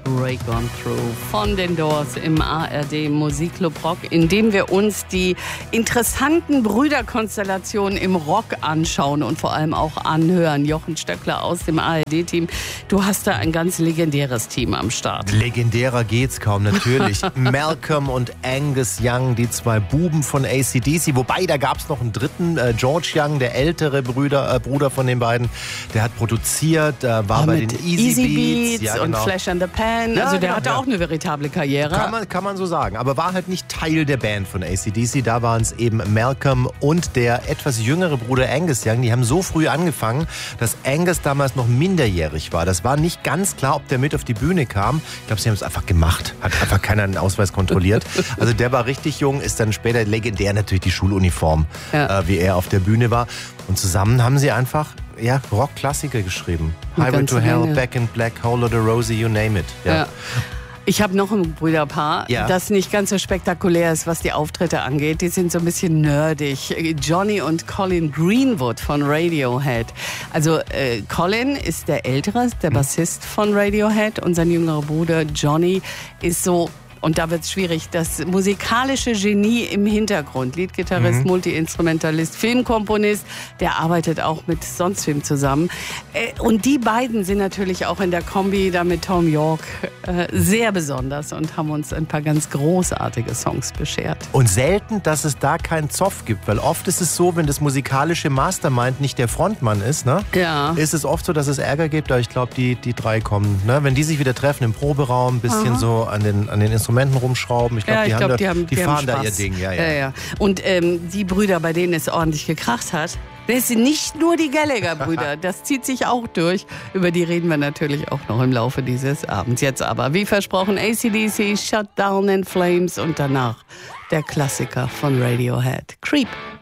Break On Through von den Doors im ARD Musikclub Rock, in dem wir uns die interessanten Brüderkonstellationen im Rock anschauen und vor allem auch anhören. Jochen Stöckler aus dem ARD-Team, du hast da ein ganz legendäres Team am Start. Legendärer geht's kaum, natürlich. Malcolm und Angus Young, die zwei Buben von AC/DC, wobei da gab's noch einen dritten, George Young, der ältere Bruder von den beiden, der hat produziert, war bei den Easy Beats ja, genau. Und Flash and the Pan. Ja, also der hatte auch eine veritable Karriere. Kann man so sagen. Aber war halt nicht Teil der Band von AC/DC. Da waren es eben Malcolm und der etwas jüngere Bruder Angus Young. Die haben so früh angefangen, dass Angus damals noch minderjährig war. Das war nicht ganz klar, ob der mit auf die Bühne kam. Ich glaube, sie haben es einfach gemacht. Hat einfach keiner einen Ausweis kontrolliert. Also der war richtig jung, ist dann später legendär natürlich die Schuluniform, wie er auf der Bühne war. Und zusammen haben sie einfach Rock-Klassiker geschrieben. Highway to Hell, Back in Black, Whole Lotta Rosie, you name it. Ja. Ich habe noch ein Brüderpaar, das nicht ganz so spektakulär ist, was die Auftritte angeht. Die sind so ein bisschen nerdig. Johnny und Colin Greenwood von Radiohead. Also Colin ist der Ältere, der Bassist von Radiohead, und sein jüngerer Bruder Johnny ist so... Und da wird es schwierig, das musikalische Genie im Hintergrund. Liedgitarrist, Multiinstrumentalist, Filmkomponist, der arbeitet auch mit sonst wem zusammen. Und die beiden sind natürlich auch in der Kombi da mit Thom Yorke sehr besonders und haben uns ein paar ganz großartige Songs beschert. Und selten, dass es da keinen Zoff gibt, weil oft ist es so, wenn das musikalische Mastermind nicht der Frontmann ist, ne? Ist es oft so, dass es Ärger gibt, aber ich glaube, die drei kommen, ne? Wenn die sich wieder treffen im Proberaum, ein bisschen so an den Instrumenten rumschrauben. Ich glaube, die fahren da ihr Ding. Ja. Und die Brüder, bei denen es ordentlich gekracht hat, das sind nicht nur die Gallagher-Brüder. Das zieht sich auch durch. Über die reden wir natürlich auch noch im Laufe dieses Abends. Jetzt aber, wie versprochen, AC/DC, Shut Down in Flames und danach der Klassiker von Radiohead, Creep.